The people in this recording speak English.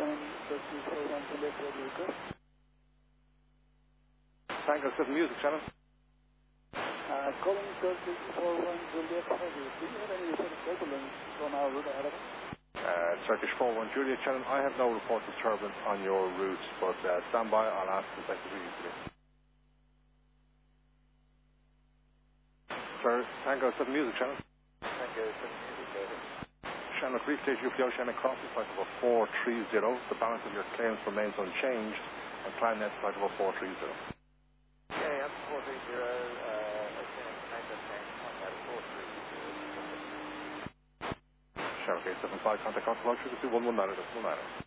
calling 3241 Juliet Radio Group. Tango 7 Music Channel. Calling 3241 Juliet Radio. Do you have any sort of turbulence on our route ahead of us? Turkish 41 Juliet Channel. I have no report of turbulence on your route, but stand by. I'll ask the secretary today. Sir, Tango 7 Music Channel. Tango 7 Music Channel. Channel 3 stage UPO Shannon Crosses, flight number 430. The balance of your claims remains unchanged, and climb net flight number 430. Okay, up to 430. Channel K75, contact Control, 119.